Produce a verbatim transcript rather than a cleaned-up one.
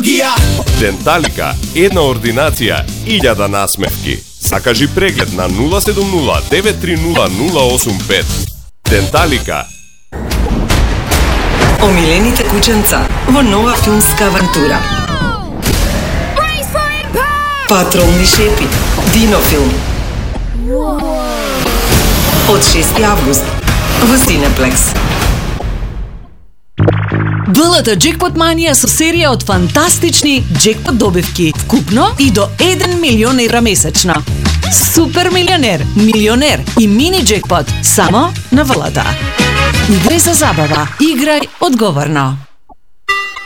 хирургија. Денталика, една ординација, илјада насмевки. Закажи преглед на нула седум нула девет три нула нула осум пет. Денталика. Омилените кученца во нова филмска авантура. Патролни шепи. Динофилм. Од шести август во Синеплекс. БЛТ Джекпот Манија со серија од фантастични джекпот добивки, вкупно и до еден милион евра месечно. Супер милионер, милионер и мини джекпот само на БЛТ. Играј за забава, играј одговорно.